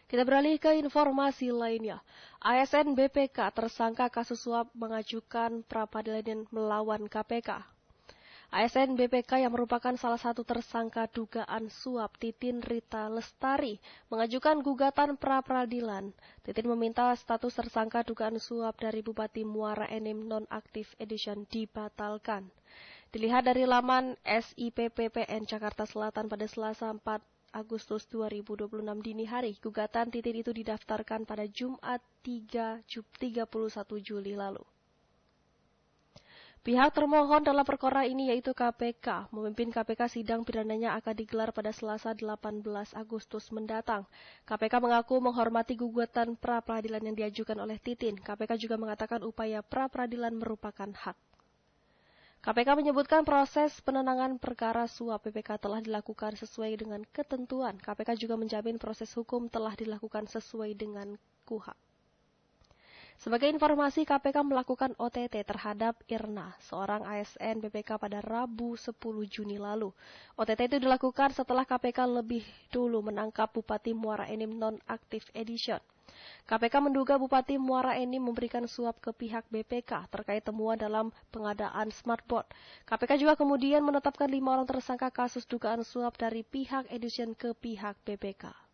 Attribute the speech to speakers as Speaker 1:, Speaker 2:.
Speaker 1: Kita beralih ke informasi lainnya. ASN BPK tersangka kasus suap mengajukan pra-peradilan melawan KPK. ASN BPK yang merupakan salah satu tersangka dugaan suap Titin Rita Lestari mengajukan gugatan pra-peradilan. Titin meminta status tersangka dugaan suap dari Bupati Muara Enim nonaktif edition dibatalkan. Dilihat dari laman SIPPPN Jakarta Selatan pada Selasa 4 Agustus 2026 dini hari, gugatan Titin itu didaftarkan pada Jumat 31 Juli lalu. Pihak termohon dalam perkara ini yaitu KPK, memimpin KPK sidang pidananya akan digelar pada Selasa 18 Agustus mendatang. KPK mengaku menghormati gugatan pra-peradilan yang diajukan oleh Titin. KPK juga mengatakan upaya pra-peradilan merupakan hak. KPK menyebutkan proses penenangan perkara suap BPK telah dilakukan sesuai dengan ketentuan. KPK juga menjamin proses hukum telah dilakukan sesuai dengan KUHP. Sebagai informasi, KPK melakukan OTT terhadap Irna, seorang ASN BPK pada Rabu 10 Juni lalu. OTT itu dilakukan setelah KPK lebih dulu menangkap Bupati Muara Enim nonaktif edition. KPK menduga Bupati Muara Enim memberikan suap ke pihak BPK terkait temuan dalam pengadaan smartboard. KPK juga kemudian menetapkan 5 orang tersangka kasus dugaan suap dari pihak edition ke pihak BPK.